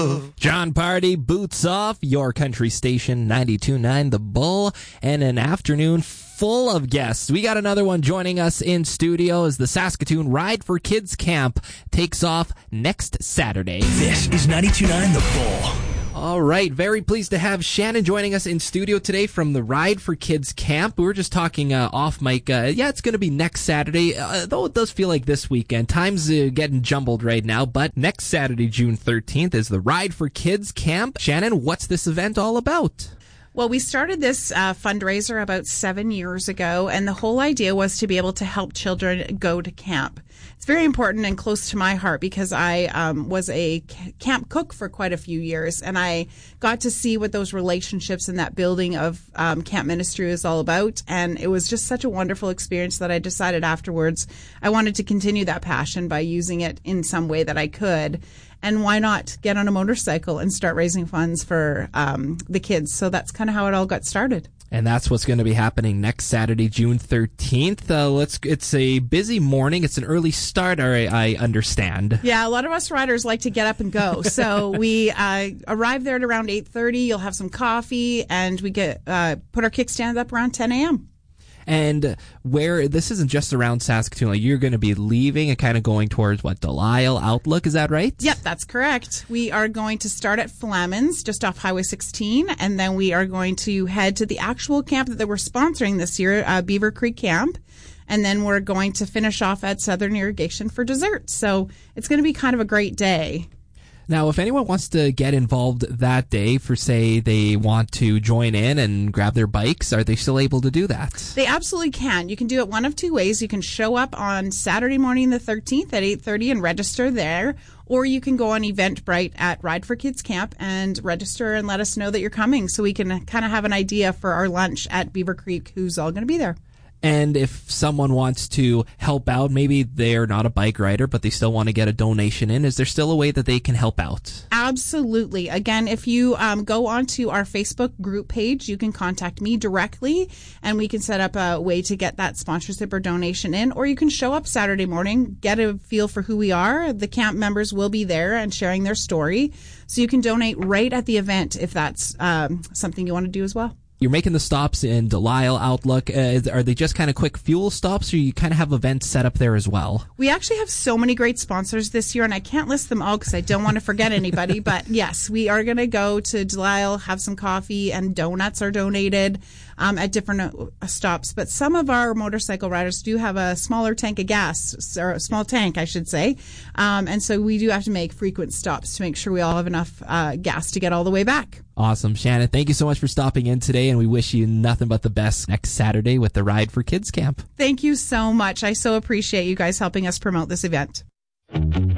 John Party, Boots Off, your country station 92.9 The Bull, and an afternoon full of guests. We got another one joining us in studio as the Saskatoon Ride for Kids Camp takes off next Saturday. This is 92.9 The Bull. All right, very pleased to have Shannon joining us in studio today from the Ride for Kids Camp. We were just talking off mic. It's going to be next Saturday, though it does feel like this weekend. Time's getting jumbled right now, but next Saturday, June 13th, is the Ride for Kids Camp. Shannon, what's this event all about? Well, we started this fundraiser about 7 years ago, and the whole idea was to be able to help children go to camp. It's very important and close to my heart because I was a camp cook for quite a few years, and I got to see what those relationships and that building of camp ministry is all about. And it was just such a wonderful experience that I decided afterwards I wanted to continue that passion by using it in some way that I could. And why not get on a motorcycle and start raising funds for the kids? So that's kind of how it all got started. And that's what's going to be happening next Saturday, June 13th. It's a busy morning. It's an early start, I understand. Yeah, a lot of us riders like to get up and go. So we arrive there at around 8:30. You'll have some coffee, and we get put our kickstands up around 10 a.m. And where this isn't just around Saskatoon, like you're going to be leaving and kind of going towards Delisle, Outlook, is that right? Yep, that's correct. We are going to start at Flammon's, just off Highway 16, and then we are going to head to the actual camp that we're sponsoring this year, Beaver Creek Camp, and then we're going to finish off at Southern Irrigation for dessert. So it's going to be kind of a great day. Now, if anyone wants to get involved that day, for say they want to join in and grab their bikes, are they still able to do that? They absolutely can. You can do it one of two ways. You can show up on Saturday morning the 13th at 8:30 and register there, or you can go on Eventbrite at Ride for Kids Camp and register and let us know that you're coming so we can kind of have an idea for our lunch at Beaver Creek who's all going to be there. And if someone wants to help out, maybe they're not a bike rider, but they still want to get a donation in, is there still a way that they can help out? Absolutely. Again, if you go onto our Facebook group page, you can contact me directly, and we can set up a way to get that sponsorship or donation in, or you can show up Saturday morning, get a feel for who we are. The camp members will be there and sharing their story, so you can donate right at the event if that's something you want to do as well. You're making the stops in Delisle, Outlook. Are they just kind of quick fuel stops, or you kind of have events set up there as well? We actually have so many great sponsors this year, and I can't list them all because I don't want to forget anybody. But yes, we are going to go to Delisle, have some coffee, and donuts are donated at different stops. But some of our motorcycle riders do have a smaller tank of gas, or a small tank, I should say. And so we do have to make frequent stops to make sure we all have enough gas to get all the way back. Awesome. Shannon, thank you so much for stopping in today, and we wish you nothing but the best next Saturday with the Ride for Kids Camp. Thank you so much. I so appreciate you guys helping us promote this event.